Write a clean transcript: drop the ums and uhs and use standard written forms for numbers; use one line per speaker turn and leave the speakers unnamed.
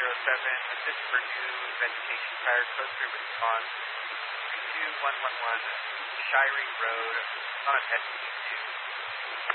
assist for new vegetation fire cluster response 32111 Shirey Road on a SC2.